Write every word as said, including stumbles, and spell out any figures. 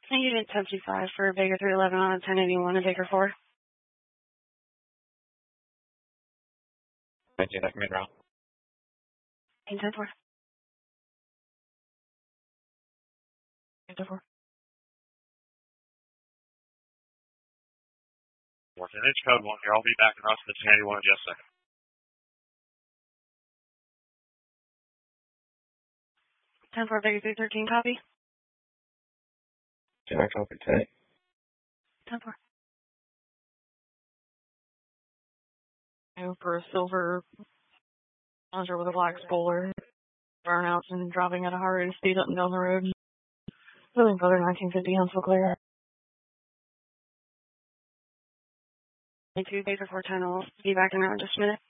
Unit ten fifty-five for Baker three eleven on a ten eighty-one and Baker four. Thank you, that command route. ten four. ten four. Working H code one here. I'll be back across the ten eighty-one in just a second. ten four, Baker three thirteen, copy. Can I copy ten? ten four. Go for a silver Challenger with a black spoiler. Burnouts and driving at a high rate of speed up and down the road. Moving further, nineteen fifty, Huntsville clear. two Baker four ten, I'll be back in around just a minute.